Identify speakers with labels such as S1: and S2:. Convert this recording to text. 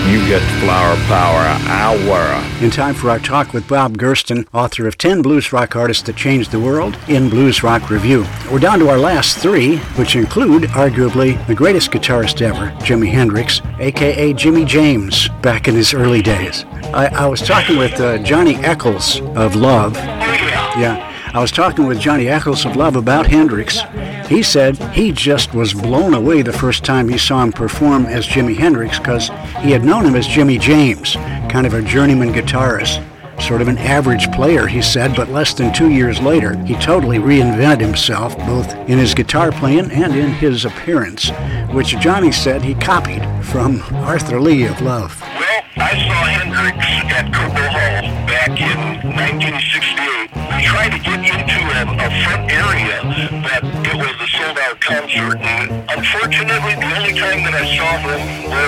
S1: You get Flower Power Hour.
S2: In time for our talk with Bob Gersten, author of 10 Blues Rock Artists That Changed the World in Blues Rock Review. We're down to our last three, which include arguably the greatest guitarist ever, Jimi Hendrix, a.k.a. Jimmy James, back in his early days. I was talking with Johnny Eccles of Love. Yeah. I was talking with Johnny Eccles of Love about Hendrix. He said he just was blown away the first time he saw him perform as Jimi Hendrix because he had known him as Jimmy James, kind of a journeyman guitarist, sort of an average player, he said, but less than 2 years later, he totally reinvented himself, both in his guitar playing and in his appearance, which Johnny said he copied from Arthur Lee of Love.
S3: Well, I saw Hendrix at Cobo Hall back in 1968. We tried to get into a front area, but it was a sold-out concert. And unfortunately, the only time that I saw him